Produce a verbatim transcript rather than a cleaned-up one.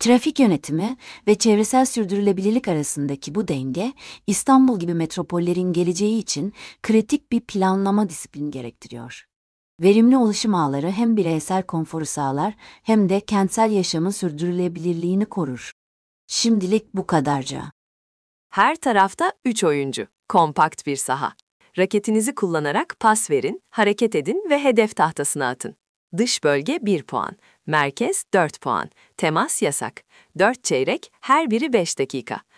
Trafik yönetimi ve çevresel sürdürülebilirlik arasındaki bu denge, İstanbul gibi metropollerin geleceği için kritik bir planlama disiplini gerektiriyor. Verimli ulaşım ağları hem bireysel konforu sağlar hem de kentsel yaşamın sürdürülebilirliğini korur. Şimdilik bu kadarca. Her tarafta üç oyuncu, kompakt bir saha. Raketinizi kullanarak pas verin, hareket edin ve hedef tahtasına atın. Dış bölge bir puan, merkez dört puan, temas yasak. dört çeyrek, her biri beş dakika.